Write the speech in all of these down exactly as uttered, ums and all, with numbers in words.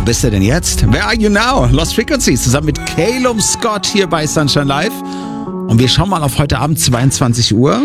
bist du denn jetzt? Where are you now? Lost Frequencies zusammen mit Calum Scott hier bei Sunshine Live. Und wir schauen mal auf heute Abend zweiundzwanzig Uhr.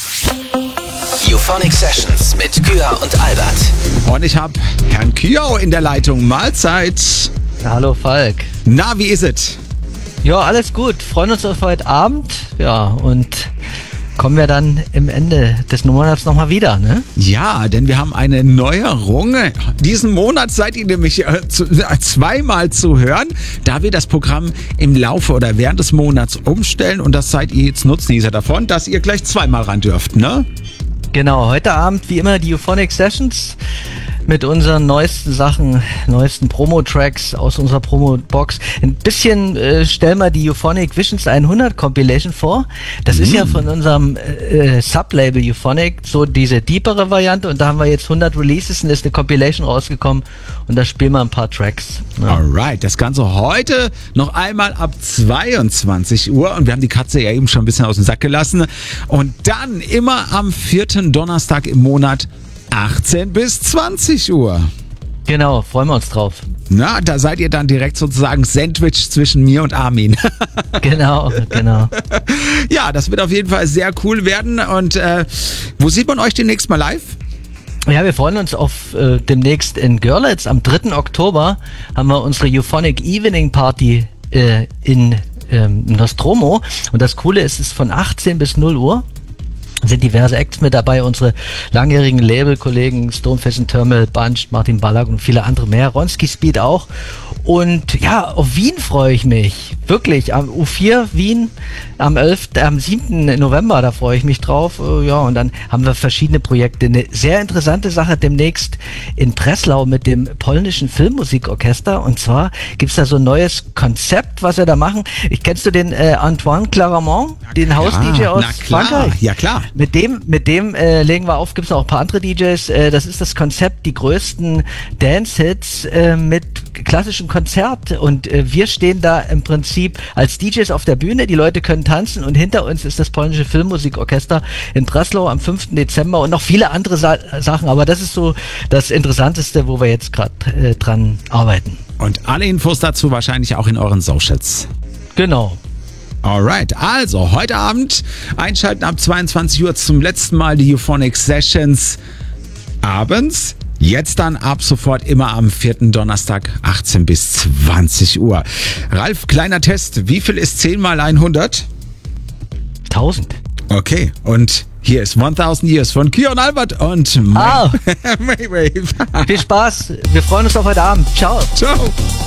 Euphonic Sessions mit Kya und Albert. Und ich habe Herrn Kyo in der Leitung. Mahlzeit. Hallo Falk. Na, wie ist es? Ja, alles gut. Freuen uns auf heute Abend. Ja, und kommen wir dann im Ende des Monats nochmal wieder, ne? Ja, denn wir haben eine Neuerung. Diesen Monat seid ihr nämlich äh, zu, äh, zweimal zu hören, da wir das Programm im Laufe oder während des Monats umstellen. Und das seid ihr jetzt Nutznießer davon, dass ihr gleich zweimal ran dürft, ne? Genau, heute Abend wie immer die Euphonic Sessions mit unseren neuesten Sachen, neuesten Promo-Tracks aus unserer Promo-Box. Ein bisschen äh, stellen wir die Euphonic Visions hundert Compilation vor. Das mm. ist ja von unserem äh, Sublabel Euphonic so diese deepere Variante und da haben wir jetzt hundert Releases und ist eine Compilation rausgekommen und da spielen wir ein paar Tracks. Ja. Alright, das Ganze heute noch einmal ab zweiundzwanzig Uhr und wir haben die Katze ja eben schon ein bisschen aus dem Sack gelassen und dann immer am vierten Donnerstag im Monat achtzehn bis zwanzig Uhr. Genau, freuen wir uns drauf. Na, da seid ihr dann direkt sozusagen Sandwich zwischen mir und Armin. Genau, genau. Ja, das wird auf jeden Fall sehr cool werden. Und äh, wo sieht man euch demnächst mal live? Ja, wir freuen uns auf äh, demnächst in Görlitz. Am dritten Oktober haben wir unsere Euphonic Evening Party äh, in ähm, Nostromo. Und das Coole ist, es ist von achtzehn bis null Uhr. Sind diverse Acts mit dabei, unsere langjährigen Label-Kollegen Stoneface and Thermal, Bunch, Martin Ballack und viele andere mehr, Ronski Speed auch. Und ja, auf Wien freue ich mich, wirklich, am U vier Wien, am elften, am siebten November, da freue ich mich drauf. Ja, und dann haben wir verschiedene Projekte. Eine sehr interessante Sache demnächst in Breslau mit dem polnischen Filmmusikorchester. Und zwar gibt's da so ein neues Konzept, was wir da machen. Ich kennst du den äh, Antoine Clairemont, den Haus-D J aus Frankreich? Ja, klar. Mit dem, mit dem äh, legen wir auf, gibt es auch ein paar andere D Js. Äh, das ist das Konzept, die größten Dance-Hits äh, mit klassischem Konzert. Und äh, wir stehen da im Prinzip als D Js auf der Bühne. Die Leute können tanzen und hinter uns ist das polnische Filmmusikorchester in Breslau am fünften Dezember und noch viele andere Sa- Sachen. Aber das ist so das Interessanteste, wo wir jetzt gerade äh, dran arbeiten. Und alle Infos dazu wahrscheinlich auch in euren Socials. Genau. Alright, also heute Abend einschalten ab zweiundzwanzig Uhr zum letzten Mal die Euphonic Sessions abends. Jetzt dann ab sofort immer am vierten Donnerstag achtzehn bis zwanzig Uhr. Ralf, kleiner Test. Wie viel ist zehn mal hundert? tausend. Okay, und hier ist tausend Years von Kya und Albert und Ah. Maywave. Viel Spaß. Wir freuen uns auf heute Abend. Ciao. Ciao.